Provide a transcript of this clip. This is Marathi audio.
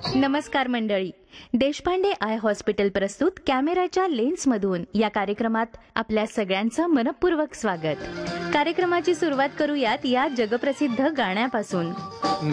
नमस्कार मंडळी. देशपांडे आय हॉस्पिटल प्रस्तुत कॅमेऱ्याच्या लेन्समधून या कार्यक्रमात आपल्या सगळ्यांचं मनपूर्वक स्वागत. कार्यक्रमाची सुरुवात करूयात या जगप्रसिद्ध गाण्यापासून.